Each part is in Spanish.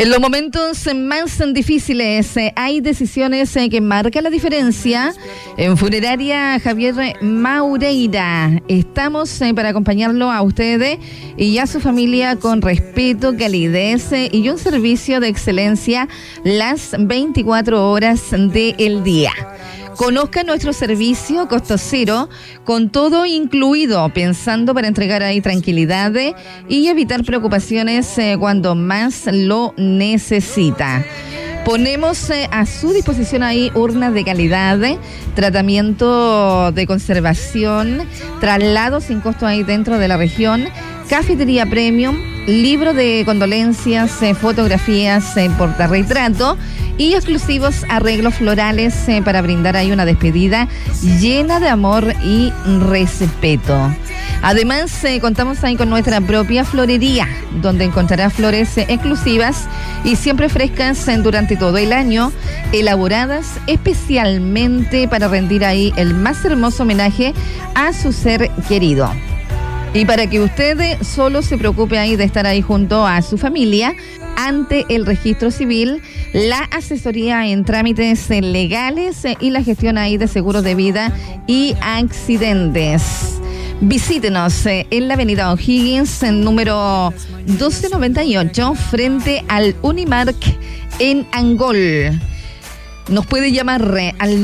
En los momentos más difíciles hay decisiones que marcan la diferencia. En Funeraria Javier Maureira estamos para acompañarlo a ustedes y a su familia con respeto, calidez y un servicio de excelencia las 24 horas del día. Conozca nuestro servicio costo cero, con todo incluido, pensando para entregar ahí tranquilidad y evitar preocupaciones cuando más lo necesita. Ponemos a su disposición ahí urnas de calidad, tratamiento de conservación, traslado sin costo ahí dentro de la región, cafetería premium, libro de condolencias, fotografías, portarretrato y exclusivos arreglos florales para brindar ahí una despedida llena de amor y respeto. Además, contamos ahí con nuestra propia florería, donde encontrará flores exclusivas y siempre frescas durante todo el año, elaboradas especialmente para rendir ahí el más hermoso homenaje a su ser querido. Y para que usted solo se preocupe ahí de estar ahí junto a su familia, ante el registro civil, la asesoría en trámites legales y la gestión ahí de seguros de vida y accidentes. Visítenos en la avenida O'Higgins, en número 1298, frente al Unimark en Angol. Nos puede llamar al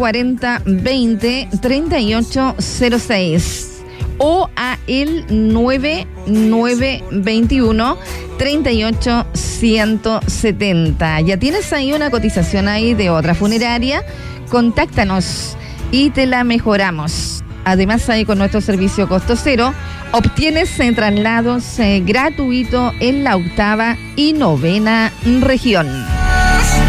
940-20-3806 o a el 9921-38-170. ¿Ya tienes ahí una cotización ahí de otra funeraria? Contáctanos y te la mejoramos. Además, ahí con nuestro servicio costo cero, obtienes traslados gratuitos en la 8ª y 9ª región.